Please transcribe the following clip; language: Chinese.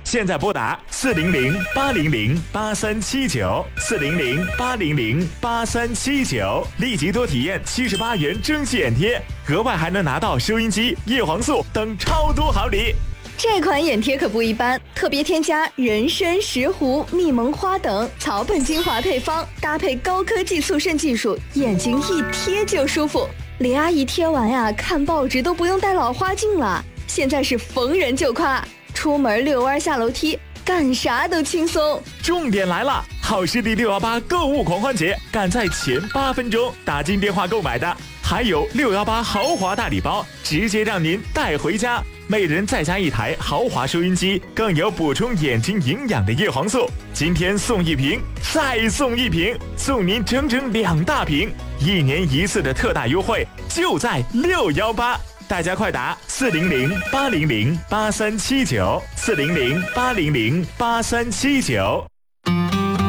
现在拨打400-800-8379，400-800-8379，立即多体验78元蒸汽眼贴，额外还能拿到收音机、叶黄素等超多好礼。 这款眼贴可不一般，特别添加人参、石斛、蜜蒙花等草本精华配方，搭配高科技速渗技术，眼睛一贴就舒服。林阿姨贴完呀，看报纸都不用戴老花镜了。现在是逢人就夸，出门遛弯下楼梯，干啥都轻松。 重点来了，好视力618购物狂欢节，赶在前8分钟打进电话购买的，还有618豪华大礼包，直接让您带回家。每人再加1台豪华收音机，更有补充眼睛营养的叶黄素。今天送1瓶，再送1瓶，送您整整2大瓶，1年1次的特大优惠，就在618。大家快打400-800-8379，400-800-8379。